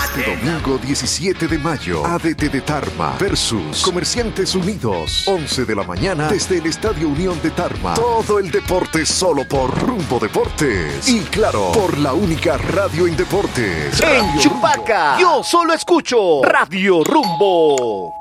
Este domingo 17 de mayo, ADT de Tarma versus Comerciantes Unidos, 11 de la mañana desde el Estadio Unión de Tarma. Todo el deporte solo por Rumbo Deportes. Y claro, por la única radio en deportes. En Chupaca, yo solo escucho Radio Rumbo.